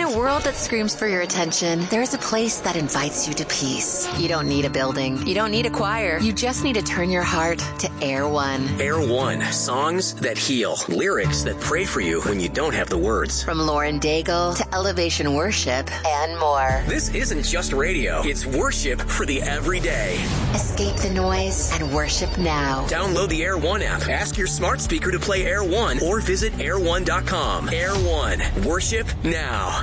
a world that screams for your attention, there's a place that invites you to peace. You don't need a building. You don't need a choir. You just need to turn your heart to Air One. Air One. Songs that heal. Lyrics that pray for you when you don't have the words. From Lauren Daigle to Elevation Worship and more. This isn't just radio. It's worship for the everyday. Escape the noise and worship now. Download the Air One app. Ask your smart speaker to play Air One or visit air1.com. Air One. Worship now.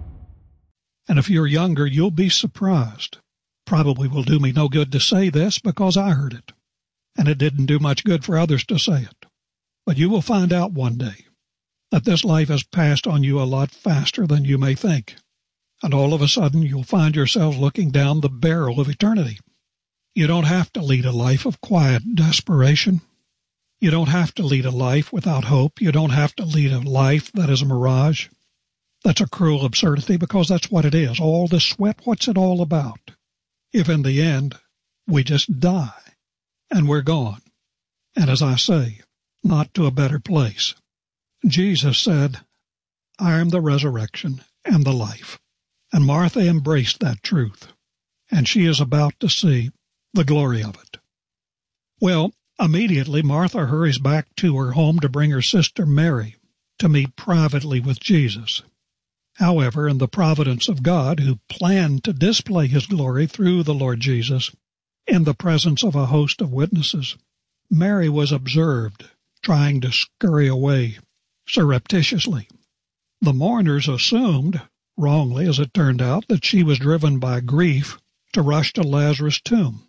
And if you're younger, you'll be surprised. Probably will do me no good to say this because I heard it, and it didn't do much good for others to say it. But you will find out one day that this life has passed on you a lot faster than you may think, and all of a sudden you'll find yourselves looking down the barrel of eternity. You don't have to lead a life of quiet desperation. You don't have to lead a life without hope. You don't have to lead a life that is a mirage. That's a cruel absurdity because that's what it is. All the sweat, what's it all about? If in the end we just die and we're gone, and as I say, not to a better place. Jesus said, I am the resurrection and the life. And Martha embraced that truth, and she is about to see the glory of it. Well, immediately Martha hurries back to her home to bring her sister Mary to meet privately with Jesus. However, in the providence of God, who planned to display his glory through the Lord Jesus in the presence of a host of witnesses, Mary was observed trying to scurry away surreptitiously. The mourners assumed, wrongly as it turned out, that she was driven by grief to rush to Lazarus' tomb.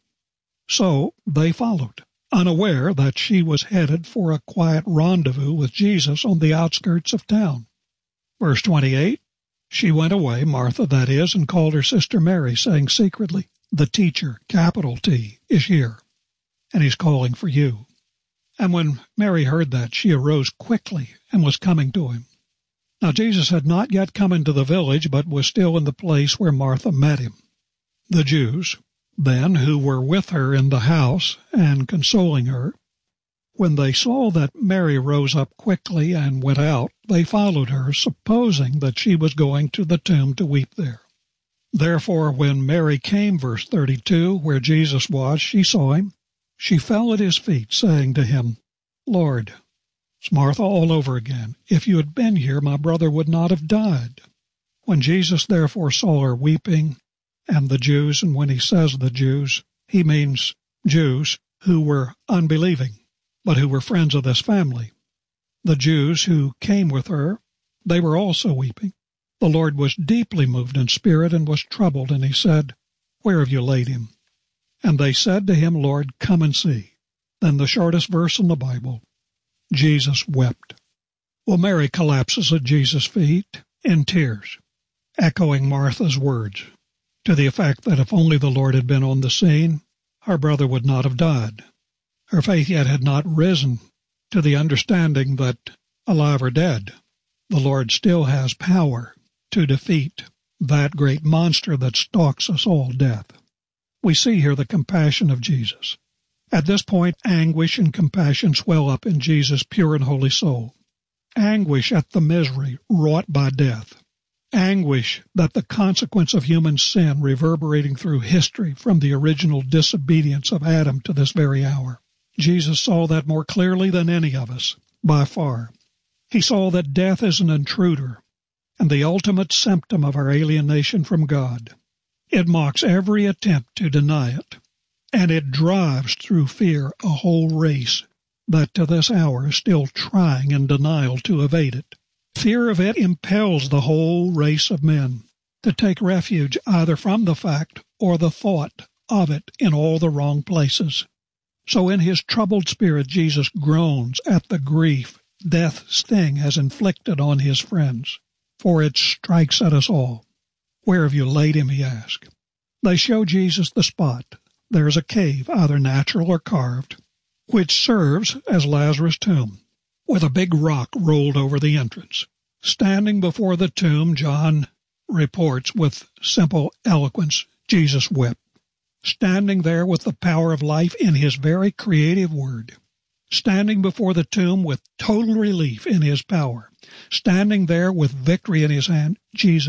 So they followed, unaware that she was headed for a quiet rendezvous with Jesus on the outskirts of town. Verse 28, she went away, Martha that is, and called her sister Mary, saying secretly, the teacher, capital T, is here, and he's calling for you. And when Mary heard that, she arose quickly and was coming to him. Now Jesus had not yet come into the village, but was still in the place where Martha met him. The Jews, then, who were with her in the house and consoling her, when they saw that Mary rose up quickly and went out, they followed her, supposing that she was going to the tomb to weep there. Therefore, when Mary came, verse 32, where Jesus was, she saw him. She fell at his feet, saying to him, Lord, it's Martha all over again. If you had been here, my brother would not have died. When Jesus therefore saw her weeping, and the Jews, and when he says the Jews, he means Jews who were unbelieving, but who were friends of this family. The Jews who came with her, they were also weeping. The Lord was deeply moved in spirit and was troubled, and he said, Where have you laid him? And they said to him, Lord, come and see. Then the shortest verse in the Bible, Jesus wept. Well, Mary collapses at Jesus' feet in tears, echoing Martha's words, to the effect that if only the Lord had been on the scene, her brother would not have died. Her faith yet had not risen to the understanding that, alive or dead, the Lord still has power to defeat that great monster that stalks us all, death. We see here the compassion of Jesus. At this point, anguish and compassion swell up in Jesus' pure and holy soul. Anguish at the misery wrought by death. Anguish that the consequence of human sin reverberating through history from the original disobedience of Adam to this very hour. Jesus saw that more clearly than any of us, by far. He saw that death is an intruder and the ultimate symptom of our alienation from God. It mocks every attempt to deny it, and it drives through fear a whole race that to this hour is still trying in denial to evade it. Fear of it impels the whole race of men to take refuge either from the fact or the thought of it in all the wrong places. So in his troubled spirit, Jesus groans at the grief death's sting has inflicted on his friends, for it strikes at us all. Where have you laid him, he asked. They show Jesus the spot. There is a cave, either natural or carved, which serves as Lazarus' tomb, with a big rock rolled over the entrance. Standing before the tomb, John reports with simple eloquence, Jesus wept. Standing there with the power of life in his very creative word. Standing before the tomb with total relief in his power. Standing there with victory in his hand, Jesus